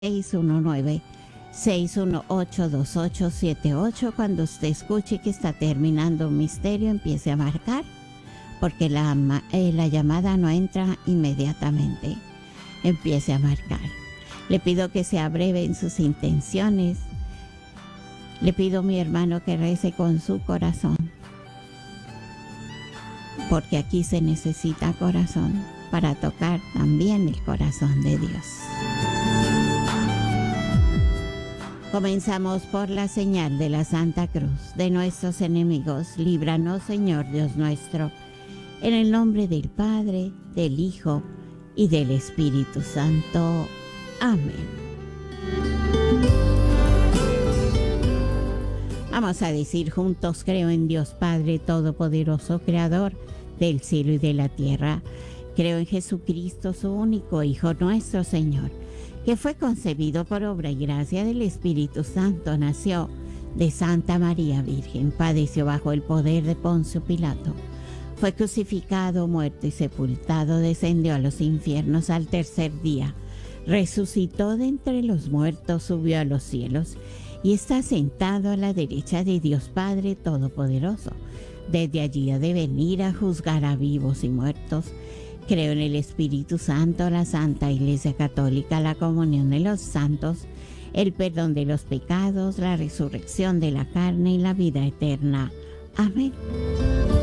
619-618-2878. Cuando usted escuche que está terminando un misterio, empiece a marcar, porque la llamada no entra inmediatamente. Empiece a marcar. Le pido que sea breve en sus intenciones. Le pido, mi hermano, que rece con su corazón, porque aquí se necesita corazón para tocar también el corazón de Dios. Comenzamos por la señal de la Santa Cruz de nuestros enemigos. Líbranos, Señor Dios nuestro, en el nombre del Padre, del Hijo y del Espíritu Santo. Amén. Vamos a decir juntos: creo en Dios Padre Todopoderoso, Creador del cielo y de la tierra. Creo en Jesucristo, su único Hijo, nuestro Señor, que fue concebido por obra y gracia del Espíritu Santo, nació de Santa María Virgen, padeció bajo el poder de Poncio Pilato, fue crucificado, muerto y sepultado, descendió a los infiernos, al tercer día resucitó de entre los muertos, subió a los cielos y está sentado a la derecha de Dios Padre Todopoderoso. Desde allí ha de venir a juzgar a vivos y muertos. Creo en el Espíritu Santo, la Santa Iglesia Católica, la comunión de los santos, el perdón de los pecados, la resurrección de la carne y la vida eterna. Amén.